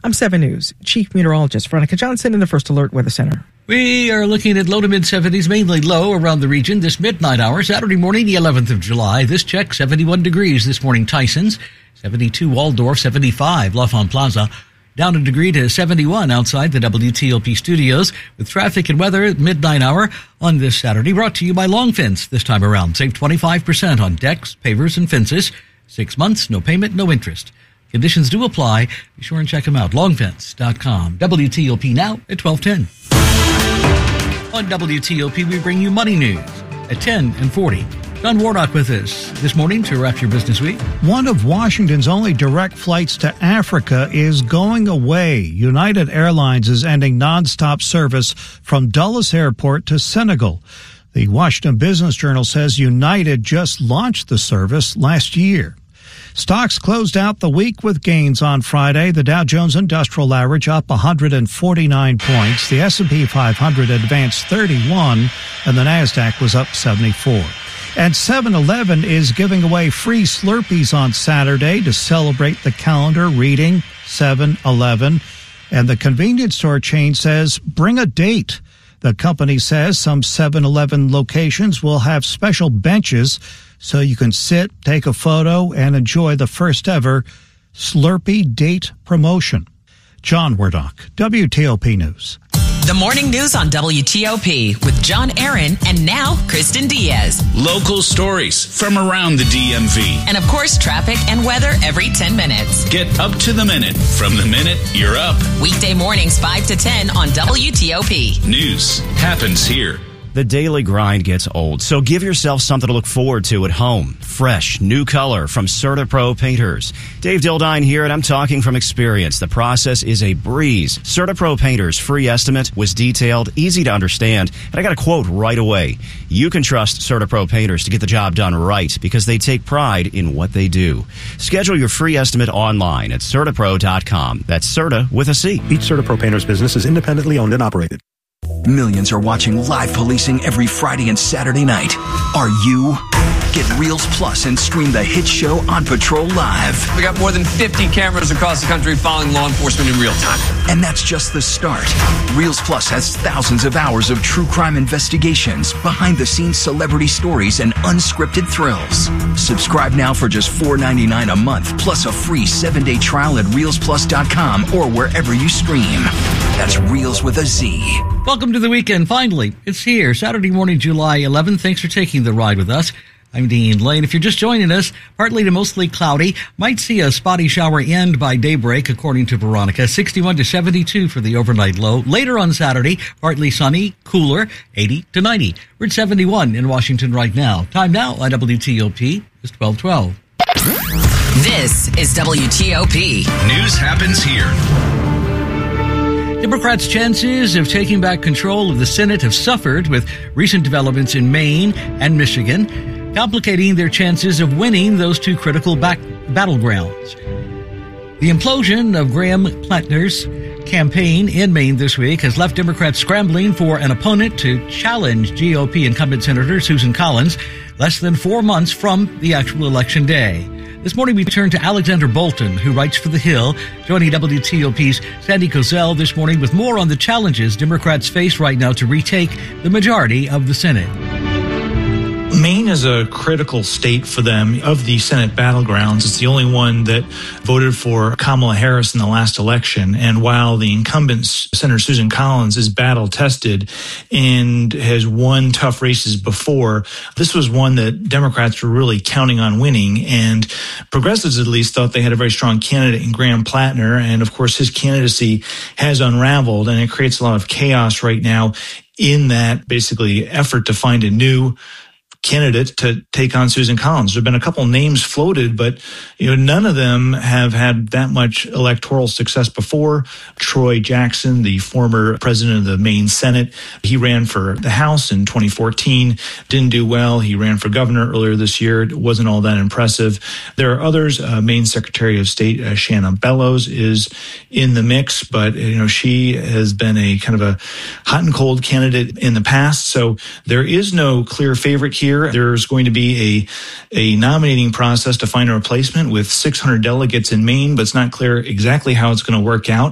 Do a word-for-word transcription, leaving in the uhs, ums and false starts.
I'm seven News Chief Meteorologist Veronica Johnson in the First Alert Weather Center. We are looking at low to mid-seventies, mainly low around the region this midnight hour, Saturday morning, the eleventh of July. This check, seventy-one degrees this morning, Tysons, seventy-two Waldorf, seventy-five L'Enfant Plaza, down a degree to seventy-one outside the W T O P studios, with traffic and weather at midnight hour on this Saturday, brought to you by Long Fence this time around. Save twenty-five percent on decks, pavers, and fences. Six months, no payment, no interest. Conditions do apply. Be sure and check them out, long fence dot com. W T O P now at twelve ten. On W T O P, we bring you money news at ten and forty. John Warnock with us this morning to wrap your business week. One of Washington's only direct flights to Africa is going away. United Airlines is ending nonstop service from Dulles Airport to Senegal. The Washington Business Journal says United just launched the service last year. Stocks closed out the week with gains on Friday. The Dow Jones Industrial Average up one hundred forty-nine points. The S and P five hundred advanced thirty-one, and the Nasdaq was up seventy-four. And seven eleven is giving away free Slurpees on Saturday to celebrate the calendar reading seven eleven. And the convenience store chain says, bring a date. The company says some seven eleven locations will have special benches so you can sit, take a photo, and enjoy the first ever Slurpee date promotion. John Warnock, W T O P News. The morning news on W T O P with John Aaron and now Kristen Diaz. Local stories from around the D M V. And of course, traffic and weather every ten minutes. Get up to the minute from the minute you're up. Weekday mornings five to ten on W T O P. News happens here. The daily grind gets old, so give yourself something to look forward to at home. Fresh, new color from CertaPro Painters. Dave Dildine here, and I'm talking from experience. The process is a breeze. CertaPro Painters' free estimate was detailed, easy to understand, and I got a quote right away. You can trust CertaPro Painters to get the job done right because they take pride in what they do. Schedule your free estimate online at CertaPro dot com. That's Certa with a C. Each CertaPro Painters business is independently owned and operated. Millions are watching live policing every Friday and Saturday night. Are you? Get Reels Plus and stream the hit show On Patrol Live. We got more than fifty cameras across the country following law enforcement in real time. And that's just the start. Reels Plus has thousands of hours of true crime investigations, behind-the-scenes celebrity stories, and unscripted thrills. Subscribe now for just four ninety-nine a month, plus a free seven-day trial at reels plus dot com or wherever you stream. That's Reels with a Z. Welcome to the weekend, finally. It's here, Saturday morning, July eleventh. Thanks for taking the ride with us. I'm Dean Lane. If you're just joining us, partly to mostly cloudy. Might see a spotty shower end by daybreak, according to Veronica. sixty-one to seventy-two for the overnight low. Later on Saturday, partly sunny, cooler, eighty to ninety. We're at seventy-one in Washington right now. Time now on W T O P is twelve twelve. This is W T O P. News happens here. Democrats' chances of taking back control of the Senate have suffered with recent developments in Maine and Michigan, complicating their chances of winning those two critical back battlegrounds. The implosion of Graham Plattner's campaign in Maine this week has left Democrats scrambling for an opponent to challenge G O P incumbent Senator Susan Collins less than four months from the actual election day. This morning we turn to Alexander Bolton, who writes for The Hill, joining W T O P's Sandy Kozel this morning with more on the challenges Democrats face right now to retake the majority of the Senate. Maine is a critical state for them of the Senate battlegrounds. It's the only one that voted for Kamala Harris in the last election. And while the incumbent, Senator Susan Collins, is battle-tested and has won tough races before, this was one that Democrats were really counting on winning. And progressives, at least, thought they had a very strong candidate in Graham Plattner. And, of course, his candidacy has unraveled, and it creates a lot of chaos right now in that basically effort to find a new candidate to take on Susan Collins. There have been a couple names floated, but you know none of them have had that much electoral success before. Troy Jackson, the former president of the Maine Senate, he ran for the House in twenty fourteen, didn't do well. He ran for governor earlier this year. It wasn't all that impressive. There are others. Uh, Maine Secretary of State uh, Shanna Bellows is in the mix, but you know she has been a kind of a hot and cold candidate in the past. So there is no clear favorite here. There's going to be a, a nominating process to find a replacement with six hundred delegates in Maine, but it's not clear exactly how it's going to work out.